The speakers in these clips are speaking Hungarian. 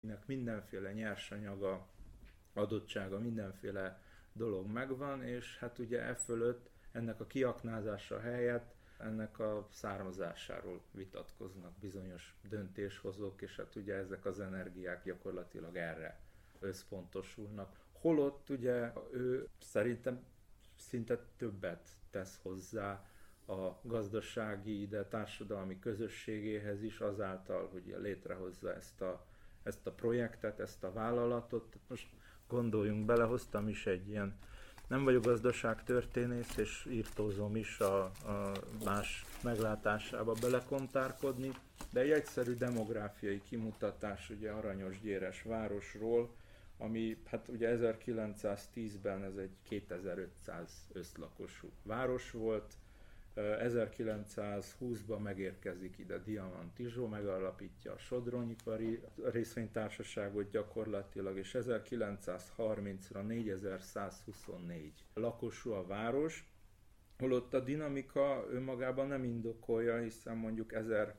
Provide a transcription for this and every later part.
mindenféle nyersanyaga, adottsága, mindenféle dolog megvan, és hát ugye e fölött ennek a kiaknázása helyett ennek a származásáról vitatkoznak bizonyos döntéshozók, és hát ugye ezek az energiák gyakorlatilag erre összpontosulnak. Holott ugye ő szerintem szinte többet tesz hozzá a gazdasági, de társadalmi közösségéhez is azáltal, hogy létrehozza ezt a projektet, ezt a vállalatot. Most gondoljunk bele, hoztam is egy ilyen, nem vagyok gazdaságtörténész, és írtózom is a más meglátásába belekontárkodni, de egy egyszerű demográfiai kimutatás ugye Aranyosgyéres városról, ami hát ugye 1910-ben ez egy 2500 összlakosú város volt, 1920-ban megérkezik ide Diamant Izsó, megalapítja a Sodronyipari részvénytársaságot gyakorlatilag, és 1930-ra 4124 lakosú a város, holott a dinamika önmagában nem indokolja, hiszen mondjuk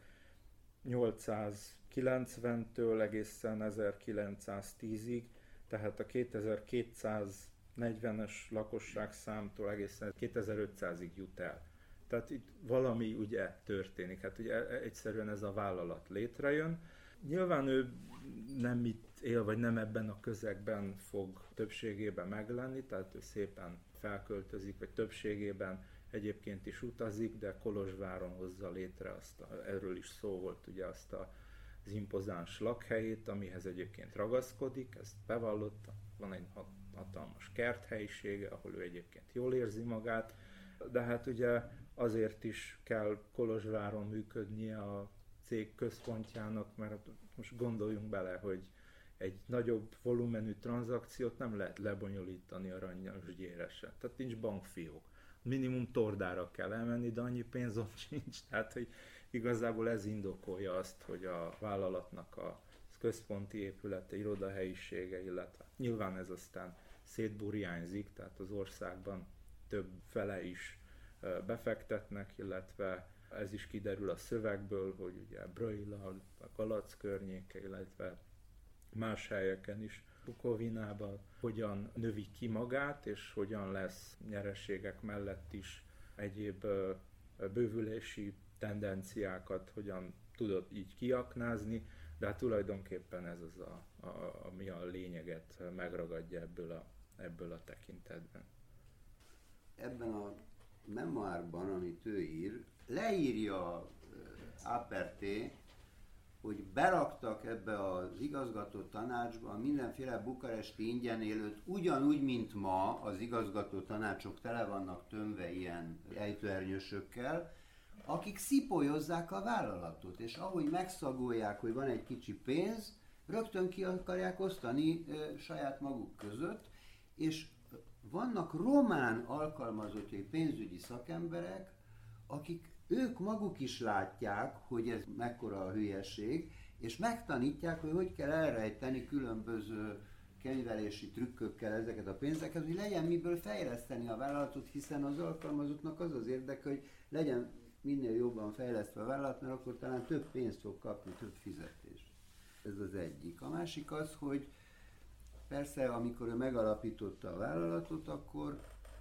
1890-től egészen 1910-ig, tehát a 2240-es lakosságszámtól egészen 2500-ig jut el. Tehát itt valami ugye történik, hát ugye egyszerűen ez a vállalat létrejön. Nyilván ő nem itt él, vagy nem ebben a közegben fog többségében meglenni, tehát ő szépen felköltözik, vagy többségében egyébként is utazik, de Kolozsváron hozza létre erről is szó volt ugye az impozáns lakhelyét, amihez egyébként ragaszkodik, ezt bevallotta, van egy hatalmas kerthelyisége, ahol ő egyébként jól érzi magát, de hát ugye azért is kell Kolozsváron működnie a cég központjának, mert most gondoljunk bele, hogy egy nagyobb volumenű tranzakciót nem lehet lebonyolítani Aranyosgyéresen. Tehát nincs bankfiók. Minimum tordára kell elmenni, de annyi pénzom sincs. Tehát, hogy igazából ez indokolja azt, hogy a vállalatnak a központi épülete, irodahelyisége, illetve nyilván ez aztán szétburjánzik, tehát az országban több fele is befektetnek, illetve ez is kiderül a szövegből, hogy ugye Bröila, a Galac környéke, illetve más helyeken is, Bukovinában hogyan növi ki magát, és hogyan lesz nyereségek mellett is egyéb bővülési tendenciákat, hogyan tudod így kiaknázni, de hát tulajdonképpen ez az, ami a lényeget megragadja ebből a tekintetben. Ebben a memoárban, amit ő ír, leírja Áperté, hogy beraktak ebbe az igazgató tanácsba mindenféle bukaresti ingyen élőt, ugyanúgy, mint ma az igazgató tanácsok tele vannak tömve ilyen ejtőernyősökkel, akik szipolyozzák a vállalatot, és ahogy megszagolják, hogy van egy kicsi pénz, rögtön ki akarják osztani saját maguk között, és vannak román alkalmazottjai pénzügyi szakemberek, akik ők maguk is látják, hogy ez mekkora a hülyeség, és megtanítják, hogy kell elrejteni különböző könyvelési trükkökkel ezeket a pénzeket, hogy legyen miből fejleszteni a vállalatot, hiszen az alkalmazottnak az az érdeke, hogy legyen minél jobban fejlesztve a vállalat, mert akkor talán több pénzt fog kapni, több fizetést. Ez az egyik. A másik az, hogy persze, amikor ő megalapította a vállalatot, akkor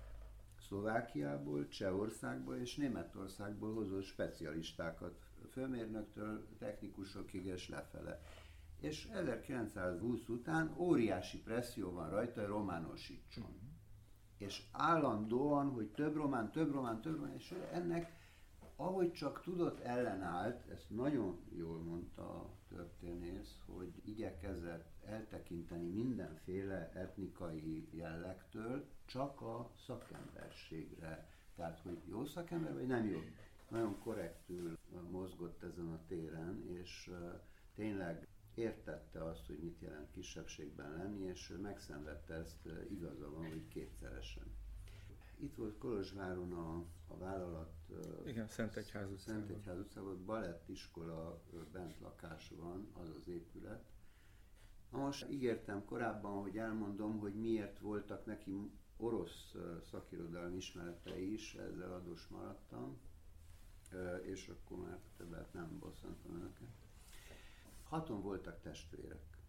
Szlovákiából, Csehországból és Németországból hozott specialistákat, főmérnöktől technikusokig és lefele. És 1920 után óriási presszió van rajta, hogy románosítson. És állandóan, hogy több román, és ennek, ahogy csak tudott, ellenállt, ezt nagyon jól mondta a történész, hogy igyekezett eltekinteni mindenféle etnikai jellegtől, csak a szakemberségre. Tehát, hogy jó szakember, vagy nem jó. Nagyon korrektül mozgott ezen a téren, és tényleg értette azt, hogy mit jelent kisebbségben lenni, és megszenvedte ezt, igaza van, hogy kétszeresen. Itt volt Kolozsváron a vállalat, igen, Szentegyház utcában, balettiskola bent lakás van, az az épület. Na most ígértem korábban, hogy elmondom, hogy miért voltak neki orosz szakirodalmi ismeretei is, ezzel adós maradtam, és akkor már többet nem bosszantam önöket. 6 voltak testvérek.